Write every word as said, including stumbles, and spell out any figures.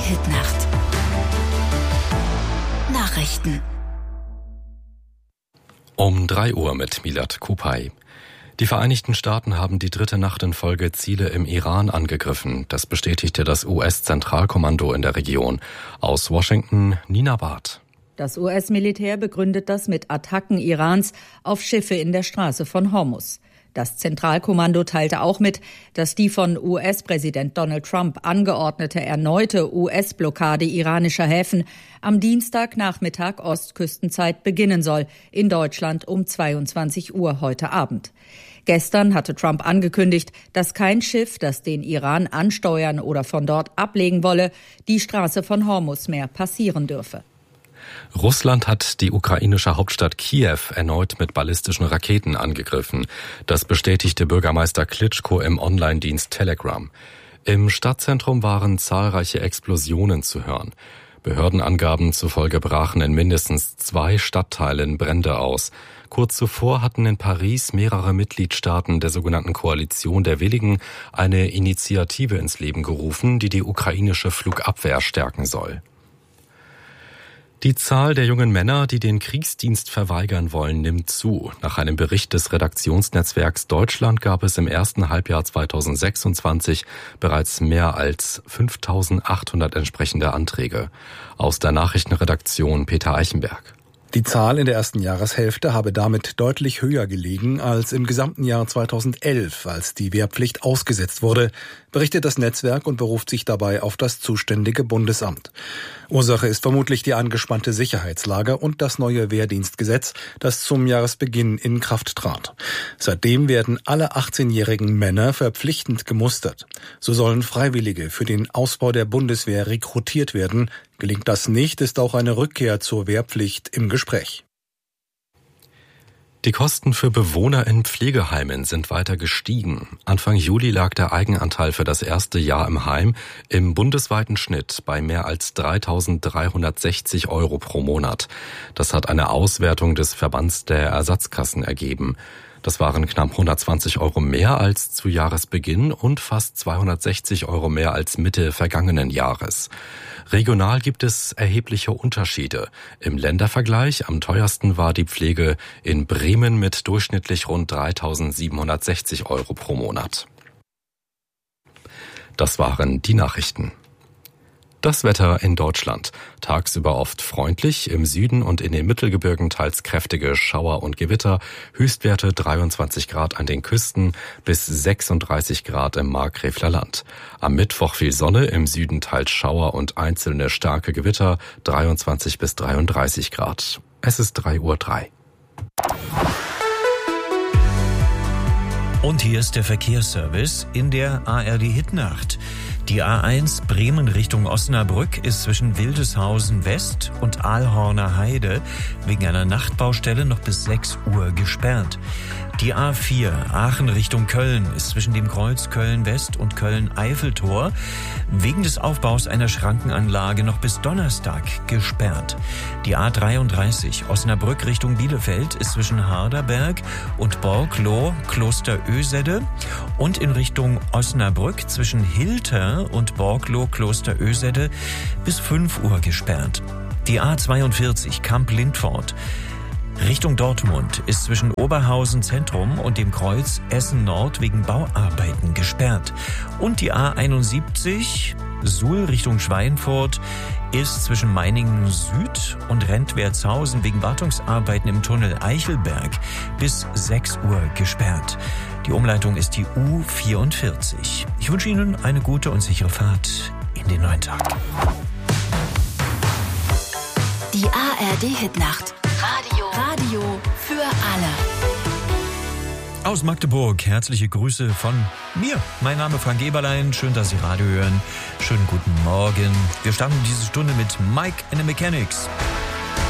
Hitnacht. Nachrichten. Um drei Uhr mit Milad Kupay. Die Vereinigten Staaten haben die dritte Nacht in Folge Ziele im Iran angegriffen. Das bestätigte das U S-Zentralkommando in der Region. Aus Washington, Nina Barth. Das U S-Militär begründet das mit Attacken Irans auf Schiffe in der Straße von Hormuz. Das Zentralkommando teilte auch mit, dass die von U S-Präsident Donald Trump angeordnete erneute U S-Blockade iranischer Häfen am Dienstagnachmittag Ostküstenzeit beginnen soll, in Deutschland um zweiundzwanzig Uhr heute Abend. Gestern hatte Trump angekündigt, dass kein Schiff, das den Iran ansteuern oder von dort ablegen wolle, die Straße von Hormuz mehr passieren dürfe. Russland hat die ukrainische Hauptstadt Kiew erneut mit ballistischen Raketen angegriffen. Das bestätigte Bürgermeister Klitschko im Online-Dienst Telegram. Im Stadtzentrum waren zahlreiche Explosionen zu hören. Behördenangaben zufolge brachen in mindestens zwei Stadtteilen Brände aus. Kurz zuvor hatten in Paris mehrere Mitgliedstaaten der sogenannten Koalition der Willigen eine Initiative ins Leben gerufen, die die ukrainische Flugabwehr stärken soll. Die Zahl der jungen Männer, die den Kriegsdienst verweigern wollen, nimmt zu. Nach einem Bericht des Redaktionsnetzwerks Deutschland gab es im ersten Halbjahr zweitausendsechsundzwanzig bereits mehr als fünftausendachthundert entsprechende Anträge. Aus der Nachrichtenredaktion Peter Eichenberg. Die Zahl in der ersten Jahreshälfte habe damit deutlich höher gelegen als im gesamten Jahr zweitausendelf, als die Wehrpflicht ausgesetzt wurde, berichtet das Netzwerk und beruft sich dabei auf das zuständige Bundesamt. Ursache ist vermutlich die angespannte Sicherheitslage und das neue Wehrdienstgesetz, das zum Jahresbeginn in Kraft trat. Seitdem werden alle achtzehnjährigen Männer verpflichtend gemustert. So sollen Freiwillige für den Ausbau der Bundeswehr rekrutiert werden. Gelingt das nicht, ist auch eine Rückkehr zur Wehrpflicht im Gespräch. Die Kosten für Bewohner in Pflegeheimen sind weiter gestiegen. Anfang Juli lag der Eigenanteil für das erste Jahr im Heim im bundesweiten Schnitt bei mehr als dreitausenddreihundertsechzig Euro pro Monat. Das hat eine Auswertung des Verbands der Ersatzkassen ergeben. Das waren knapp hundertzwanzig Euro mehr als zu Jahresbeginn und fast zweihundertsechzig Euro mehr als Mitte vergangenen Jahres. Regional gibt es erhebliche Unterschiede. Im Ländervergleich am teuersten war die Pflege in Bremen mit durchschnittlich rund dreitausendsiebenhundertsechzig Euro pro Monat. Das waren die Nachrichten. Das Wetter in Deutschland. Tagsüber oft freundlich, im Süden und in den Mittelgebirgen teils kräftige Schauer und Gewitter. Höchstwerte dreiundzwanzig Grad an den Küsten bis sechsunddreißig Grad im Markgräfler Land. Am Mittwoch viel Sonne, im Süden teils Schauer und einzelne starke Gewitter, dreiundzwanzig bis dreiunddreißig Grad. Es ist drei Uhr drei. Und hier ist der Verkehrsservice in der A R D-Hitnacht. Die A eins Bremen Richtung Osnabrück ist zwischen Wildeshausen West und Aalhorner Heide wegen einer Nachtbaustelle noch bis sechs Uhr gesperrt. Die A vier Aachen Richtung Köln ist zwischen dem Kreuz Köln West und Köln-Eiffeltor wegen des Aufbaus einer Schrankenanlage noch bis Donnerstag gesperrt. Die A dreiunddreißig Osnabrück Richtung Bielefeld ist zwischen Harderberg und Borgloh Klosterösede und in Richtung Osnabrück zwischen Hilter und Borgloh Klosterösede bis fünf Uhr gesperrt. Die A zweiundvierzig Kamp-Lindfort Richtung Dortmund ist zwischen Oberhausen Zentrum und dem Kreuz Essen Nord wegen Bauarbeiten gesperrt. Und die A einundsiebzig Suhl Richtung Schweinfurt ist zwischen Meiningen Süd und Rentwertshausen wegen Wartungsarbeiten im Tunnel Eichelberg bis sechs Uhr gesperrt. Die Umleitung ist die U vierundvierzig. Ich wünsche Ihnen eine gute und sichere Fahrt in den neuen Tag. Die A R D-Hitnacht. Radio. Radio für alle. Aus Magdeburg, herzliche Grüße von mir. Mein Name ist Frank Eberlein. Schön, dass Sie Radio hören. Schönen guten Morgen. Wir starten diese Stunde mit Mike and the Mechanics.